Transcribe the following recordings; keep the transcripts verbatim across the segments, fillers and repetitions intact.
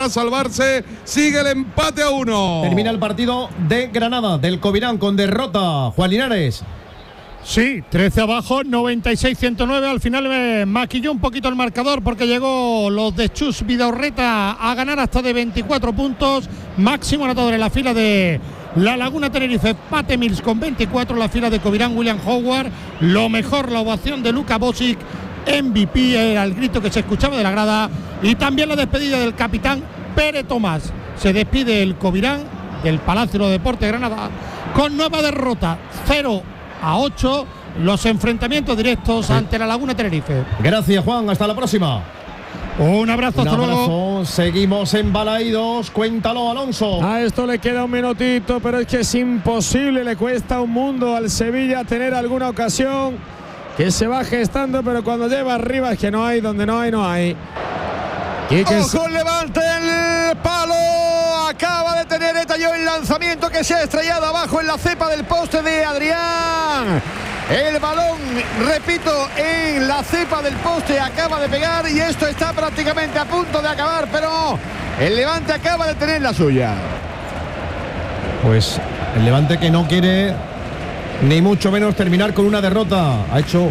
para salvarse. Sigue el empate a uno. Termina el partido de Granada, del Covirán, con derrota. Juan Linares. Sí, trece abajo, noventa y seis ciento nueve. Al final me maquilló un poquito el marcador porque llegó los de Chus Vidaurreta a ganar hasta de veinticuatro puntos. Máximo anotador en la fila de La Laguna Tenerife, Pate Mills con veinticuatro. La fila de Covirán, William Howard. Lo mejor, la ovación de Luka Bosic. M V P era el grito que se escuchaba de la grada. Y también la despedida del capitán Pere Tomás. Se despide el Covirán del Palacio de los Deportes de Granada con nueva derrota, cero a ocho, los enfrentamientos directos sí. ante La Laguna Tenerife. Gracias, Juan, hasta la próxima. Un abrazo, Un hasta abrazo. luego. Seguimos en Balaídos. Cuéntalo, Alonso. A esto le queda un minutito, pero es que es imposible, le cuesta un mundo al Sevilla tener alguna ocasión que se va gestando, pero cuando lleva arriba es que no hay, donde no hay, no hay. ¡Ojo, levante el palo! Acaba de tener Etalló el lanzamiento que se ha estrellado abajo en la cepa del poste de Adrián. El balón, repito, en la cepa del poste acaba de pegar y esto está prácticamente a punto de acabar, pero el Levante acaba de tener la suya. Pues el Levante que no quiere ni mucho menos terminar con una derrota. Ha hecho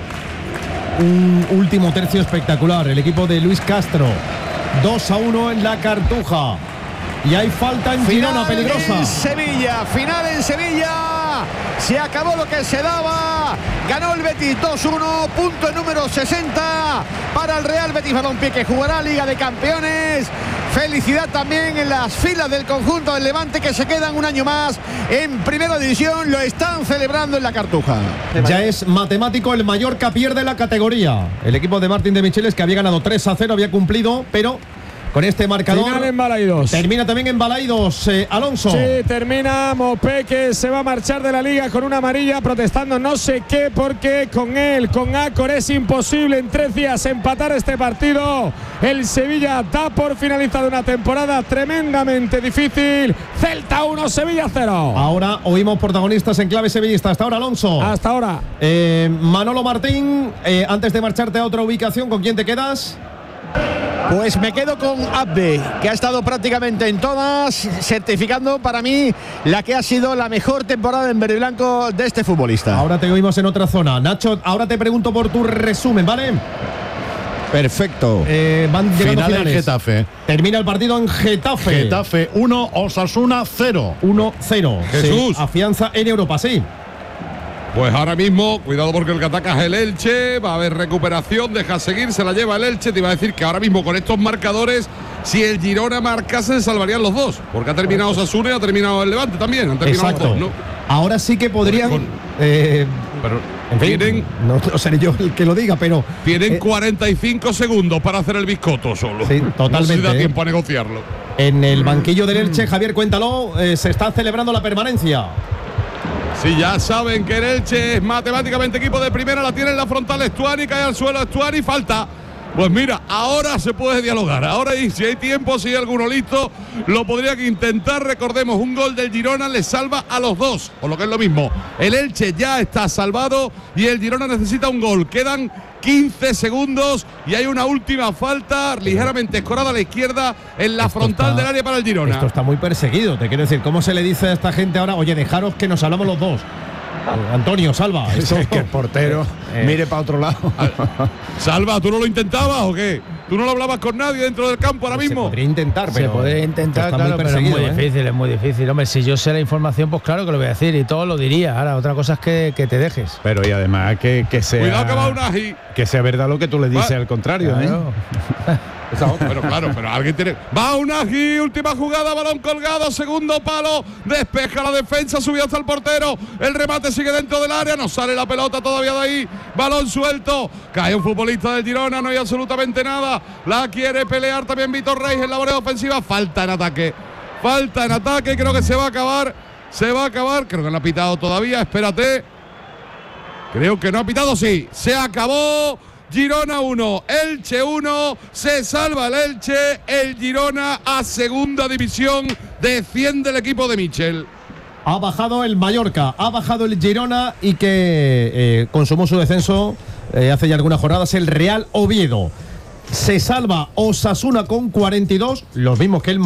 un último tercio espectacular el equipo de Luis Castro. dos a uno en la Cartuja. Y hay falta en Girona, peligrosa. Final en Sevilla, final en Sevilla. Se acabó lo que se daba. Ganó el Betis dos uno, punto número sesenta para el Real Betis Balompié, que jugará Liga de Campeones. Felicidad también en las filas del conjunto del Levante, que se quedan un año más en Primera División. Lo están celebrando en la Cartuja. Ya es matemático, el Mallorca pierde la categoría. El equipo de Martín de Micheles, que había ganado tres a cero, había cumplido, pero con este marcador final en Balaídos. Termina también en Balaídos, eh, Alonso. Sí, termina Mopé, que se va a marchar de la liga con una amarilla, protestando no sé qué, porque con él, con Acor, es imposible en tres días empatar este partido. El Sevilla da por finalizada una temporada tremendamente difícil. Celta uno, Sevilla cero. Ahora oímos protagonistas en clave sevillista. Hasta ahora, Alonso. Hasta ahora. Eh, Manolo Martín, eh, antes de marcharte a otra ubicación, ¿con quién te quedas? Pues me quedo con Abde, que ha estado prácticamente en todas, certificando para mí la que ha sido la mejor temporada en verde y blanco de este futbolista. Ahora te oímos en otra zona. Nacho, ahora te pregunto por tu resumen, ¿vale? Perfecto. Eh, van llegando Final finales. en Getafe. Termina el partido en Getafe. Getafe uno, Osasuna cero. uno cero. Jesús. Sí, afianza en Europa, sí. Pues ahora mismo, cuidado porque el que ataca es el Elche, va a haber recuperación, deja seguir, se la lleva el Elche. Te iba a decir que ahora mismo con estos marcadores, si el Girona marcase, se salvarían los dos, porque ha terminado Osasuna y ha terminado el Levante también, han terminado Exacto. los dos, ¿no? Ahora sí que podrían… Con- eh, Pero en fin, tienen, no, no seré yo el que lo diga, pero… tienen eh, cuarenta y cinco segundos para hacer el bizcocho solo. Sí, totalmente, No sé si da ¿eh? tiempo a negociarlo. En el banquillo del Elche, Javier, cuéntalo, eh, se está celebrando la permanencia. Si ya saben que el Elche es matemáticamente equipo de primera, la tiene en la frontal Estuani, cae al suelo Estuani, falta. Pues mira, ahora se puede dialogar. Ahora, y si hay tiempo, si hay alguno listo, lo podrían intentar. Recordemos, un gol del Girona le salva a los dos, o lo que es lo mismo. El Elche ya está salvado y el Girona necesita un gol. Quedan quince segundos y hay una última falta ligeramente escorada a la izquierda en la Esto frontal está, del área para el Girona. Esto está muy perseguido, te quiero decir. ¿Cómo se le dice a esta gente ahora? Oye, dejaros que nos hablamos los dos. Eh, Antonio, salva. Esto, Es que el portero eh, mire para otro lado. Salva, ¿tú no lo intentabas o qué? ¿Tú no lo hablabas con nadie dentro del campo ahora se mismo? podría intentar, pero… Se puede intentar, está claro, muy pero es perseguido, muy ¿eh? difícil, es muy difícil. Hombre, si yo sé la información, pues claro que lo voy a decir y todo lo diría. Ahora, otra cosa es que, que te dejes. Pero y además que, que sea Cuidado que va Unai. que sea verdad lo que tú le dices Va. al contrario, Claro. ¿eh? Pero claro, pero alguien tiene. Va Unai, última jugada, balón colgado, segundo palo, despeja la defensa, subió hasta el portero. El remate sigue dentro del área, no sale la pelota todavía de ahí. Balón suelto, cae un futbolista del Girona, no hay absolutamente nada. La quiere pelear también Vitor Reis en la vorea ofensiva. Falta en ataque, falta en ataque, creo que se va a acabar. Se va a acabar, creo que no ha pitado todavía, espérate. Creo que no ha pitado, sí, se acabó. Girona uno, Elche uno, se salva el Elche, el Girona a segunda división, desciende el equipo de Michel. Ha bajado el Mallorca, ha bajado el Girona y que eh, consumó su descenso eh, hace ya algunas jornadas el Real Oviedo. Se salva Osasuna con cuarenta y dos, los mismos que el